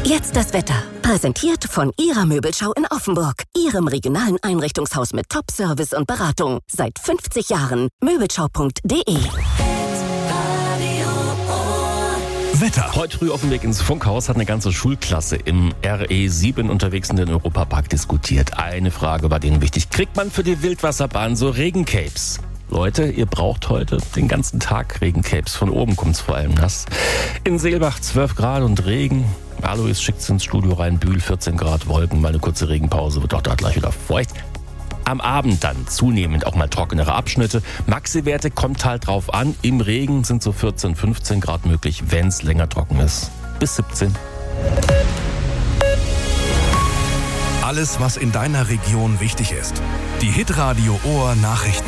Jetzt das Wetter. Präsentiert von Ihrer Möbelschau in Offenburg. Ihrem regionalen Einrichtungshaus mit Top-Service und Beratung. Seit 50 Jahren. Möbelschau.de. Wetter. Heute früh auf dem Weg ins Funkhaus hat eine ganze Schulklasse im RE7 unterwegs in den Europapark diskutiert. Eine Frage war denen wichtig. Kriegt man für die Wildwasserbahn so Regencapes? Leute, ihr braucht heute den ganzen Tag Regencapes. Von oben kommt's vor allem nass. In Seelbach 12 Grad und Regen. Alois schickt's ins Studio rein. Bühl 14 Grad, Wolken, mal eine kurze Regenpause. Wird auch da gleich wieder feucht. Am Abend dann zunehmend auch mal trockenere Abschnitte. Maxi-Werte kommt halt drauf an. Im Regen sind so 14, 15 Grad möglich, wenn es länger trocken ist. Bis 17. Alles, was in deiner Region wichtig ist. Die Hitradio Ohr Nachrichten.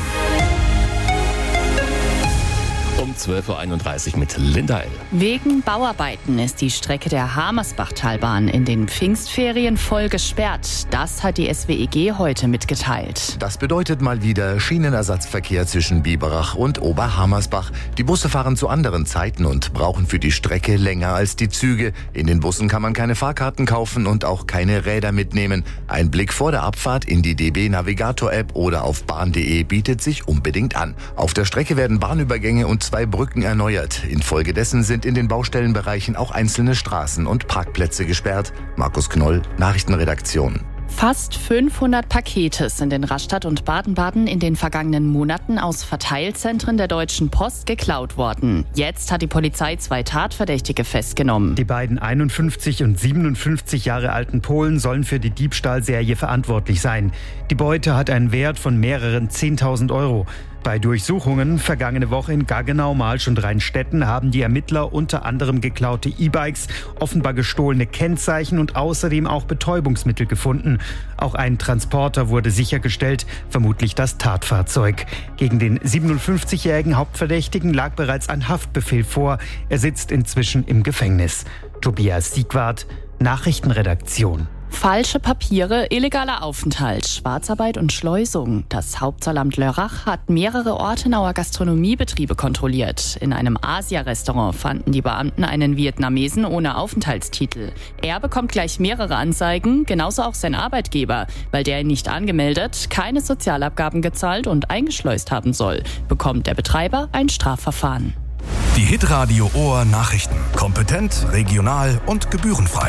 Um 12.31 Uhr mit Linda L. Wegen Bauarbeiten ist die Strecke der Hamersbachtalbahn in den Pfingstferien voll gesperrt. Das hat die SWEG heute mitgeteilt. Das bedeutet mal wieder Schienenersatzverkehr zwischen Biberach und Oberhammersbach. Die Busse fahren zu anderen Zeiten und brauchen für die Strecke länger als die Züge. In den Bussen kann man keine Fahrkarten kaufen und auch keine Räder mitnehmen. Ein Blick vor der Abfahrt in die DB Navigator App oder auf bahn.de bietet sich unbedingt an. Auf der Strecke werden Bahnübergänge und 2 Brücken erneuert. Infolgedessen sind in den Baustellenbereichen auch einzelne Straßen und Parkplätze gesperrt. Markus Knoll, Nachrichtenredaktion. Fast 500 Pakete sind in Rastatt und Baden-Baden in den vergangenen Monaten aus Verteilzentren der Deutschen Post geklaut worden. Jetzt hat die Polizei 2 Tatverdächtige festgenommen. Die beiden 51 und 57 Jahre alten Polen sollen für die Diebstahlserie verantwortlich sein. Die Beute hat einen Wert von mehreren 10.000 Euro. Bei Durchsuchungen vergangene Woche in Gaggenau, Malsch und Rheinstetten haben die Ermittler unter anderem geklaute E-Bikes, offenbar gestohlene Kennzeichen und außerdem auch Betäubungsmittel gefunden. Auch ein Transporter wurde sichergestellt, vermutlich das Tatfahrzeug. Gegen den 57-jährigen Hauptverdächtigen lag bereits ein Haftbefehl vor. Er sitzt inzwischen im Gefängnis. Tobias Siegwart, Nachrichtenredaktion. Falsche Papiere, illegaler Aufenthalt, Schwarzarbeit und Schleusung. Das Hauptzollamt Lörrach hat mehrere Ortenauer Gastronomiebetriebe kontrolliert. In einem Asia-Restaurant fanden die Beamten einen Vietnamesen ohne Aufenthaltstitel. Er bekommt gleich mehrere Anzeigen, genauso auch sein Arbeitgeber, weil der ihn nicht angemeldet, keine Sozialabgaben gezahlt und eingeschleust haben soll. Bekommt der Betreiber ein Strafverfahren. Die Hitradio Ohr Nachrichten. Kompetent, regional und gebührenfrei.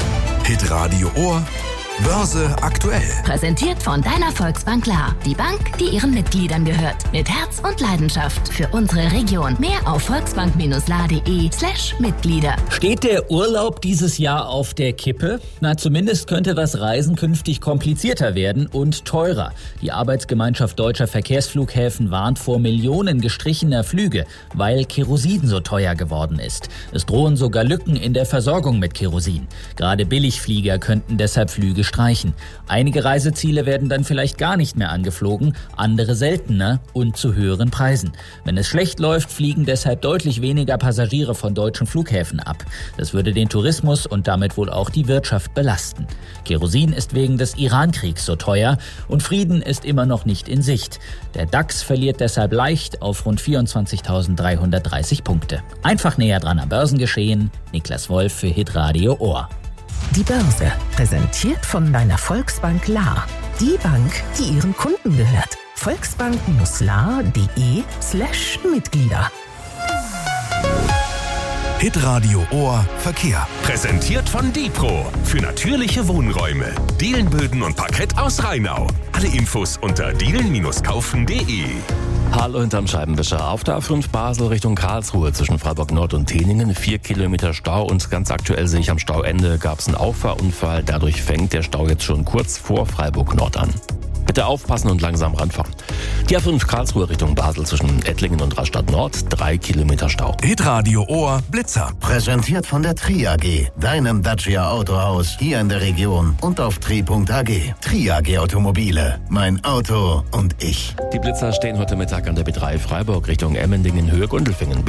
Hitradio Ohr, Börse aktuell. Präsentiert von deiner Volksbank Lahr. Die Bank, die ihren Mitgliedern gehört. Mit Herz und Leidenschaft für unsere Region. Mehr auf volksbank-lahr.de/Mitglieder. Steht der Urlaub dieses Jahr auf der Kippe? Na, zumindest könnte das Reisen künftig komplizierter werden und teurer. Die Arbeitsgemeinschaft Deutscher Verkehrsflughäfen warnt vor Millionen gestrichener Flüge, weil Kerosin so teuer geworden ist. Es drohen sogar Lücken in der Versorgung mit Kerosin. Gerade Billigflieger könnten deshalb Flüge streichen. Einige Reiseziele werden dann vielleicht gar nicht mehr angeflogen, andere seltener und zu höheren Preisen. Wenn es schlecht läuft, fliegen deshalb deutlich weniger Passagiere von deutschen Flughäfen ab. Das würde den Tourismus und damit wohl auch die Wirtschaft belasten. Kerosin ist wegen des Iran-Kriegs so teuer und Frieden ist immer noch nicht in Sicht. Der DAX verliert deshalb leicht auf rund 24.330 Punkte. Einfach näher dran am Börsengeschehen. Niklas Wolf für Hitradio Ohr. Die Börse, präsentiert von deiner Volksbank Lahr. Die Bank, die ihren Kunden gehört. Volksbank-lahr.de/Mitglieder. Hitradio Ohr Verkehr. Präsentiert von Dipro. Für natürliche Wohnräume. Dielenböden und Parkett aus Rheinau. Alle Infos unter dielen-kaufen.de. Hallo hinterm Scheibenwischer. Auf der A5 Basel Richtung Karlsruhe zwischen Freiburg Nord und Teningen 4 Kilometer Stau und ganz aktuell sehe ich am Stauende gab es einen Auffahrunfall. Dadurch fängt der Stau jetzt schon kurz vor Freiburg Nord an. Bitte aufpassen und langsam ranfahren. Die A5 Karlsruhe Richtung Basel zwischen Ettlingen und Rastatt Nord 3 Kilometer Stau. Hitradio Ohr Blitzer. Präsentiert von der Tri AG, deinem Dacia Autohaus hier in der Region und auf tri.ag. Tri AG Automobile, mein Auto und ich. Die Blitzer stehen heute Mittag an der B3 Freiburg Richtung Emmendingen Höhe Gundelfingen.